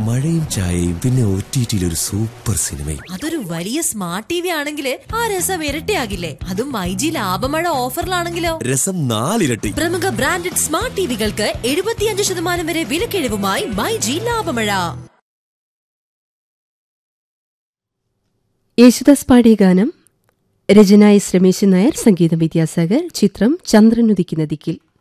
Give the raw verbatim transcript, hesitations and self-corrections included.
മഴയും ചായയും പിന്നെ ഒ ടി ടിയിൽ ഒരു സൂപ്പർ സിനിമയും. അതൊരു വലിയ സ്മാർട്ട് ടി വി ആണെങ്കിൽ ആ രസം ഇരട്ടിയാകില്ലേ? അതും മൈജി ലാഭമഴ ഓഫറിലാണെങ്കിലോ രസം നാലിരട്ടി. പ്രമുഖ ബ്രാൻഡഡ് സ്മാർട്ട് ടിവികൾക്ക് എഴുപത്തിയഞ്ച് ശതമാനം വരെ വിലക്കിഴിവുമായി മൈജി ലാഭമഴ. യേശുദാസ് പാടിയ ഗാനം രചന എസ് രമേശൻ നായർ, സംഗീതം വിദ്യാസാഗർ, ചിത്രം ചന്ദ്രനുദിക്കുന്ന ദിക്കിൽ.